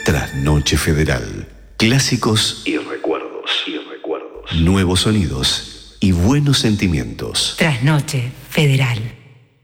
Trasnoche Federal. Clásicos y recuerdos. Nuevos sonidos y buenos sentimientos. Trasnoche Federal.